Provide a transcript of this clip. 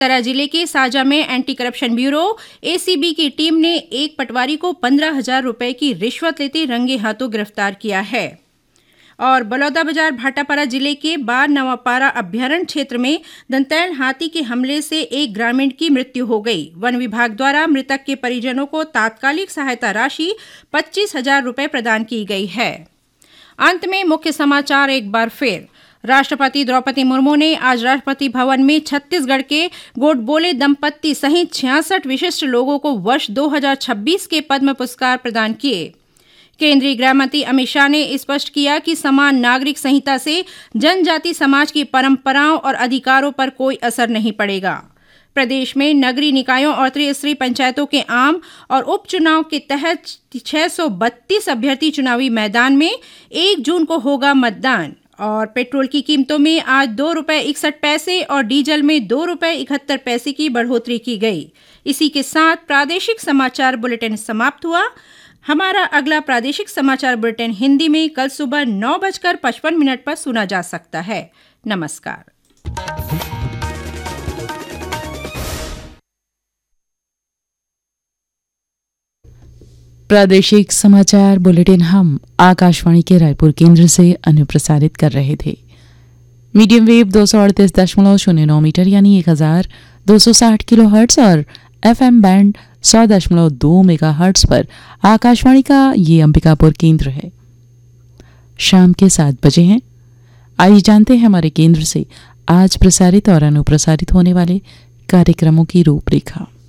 बेमेतरा जिले के साजा में एंटी करप्शन ब्यूरो एसीबी की टीम ने एक पटवारी को 15,000 रुपए की रिश्वत लेते रंगे हाथों गिरफ्तार किया है। और बलौदाबाजार भाटापारा जिले के बार नवापारा अभ्यारण्य क्षेत्र में दंतैल हाथी के हमले से एक ग्रामीण की मृत्यु हो गई। वन विभाग द्वारा मृतक के परिजनों को तात्कालिक सहायता राशि 25,000 रुपए प्रदान की गई है। अंत में मुख्य समाचार एक बार फिर। राष्ट्रपति द्रौपदी मुर्मू ने आज राष्ट्रपति भवन में छत्तीसगढ़ के गोडबोले दंपत्ति सहित 66 विशिष्ट लोगों को वर्ष 2026 के पद्म पुरस्कार प्रदान किए। केंद्रीय गृह मंत्री अमित शाह ने स्पष्ट किया कि समान नागरिक संहिता से जनजाति समाज की परंपराओं और अधिकारों पर कोई असर नहीं पड़ेगा। प्रदेश में नगरीय निकायों और त्रिस्तरीय पंचायतों के आम और उपचुनाव के तहत 632 अभ्यर्थी चुनावी मैदान में 1 जून को होगा मतदान। और पेट्रोल की कीमतों में आज 2 रुपये 61 पैसे और डीजल में 2 रुपये 71 पैसे की बढ़ोतरी की गई। इसी के साथ प्रादेशिक समाचार बुलेटिन समाप्त हुआ। हमारा अगला प्रादेशिक समाचार बुलेटिन हिंदी में कल सुबह 9:55 पर सुना जा सकता है। नमस्कार। प्रादेशिक समाचार बुलेटिन हम आकाशवाणी के रायपुर केंद्र से अनुप्रसारित कर रहे थे। मीडियम वेव 238.09 मीटर यानी 1260 किलोहर्ट्ज और एफएम बैंड 100.2 मेगाहर्ट्ज पर आकाशवाणी का ये अंबिकापुर केंद्र है। शाम के 7 बजे हैं। आइए जानते हैं हमारे केंद्र से आज प्रसारित और अनुप्रसारित होने वाले कार्यक्रमों की रूपरेखा।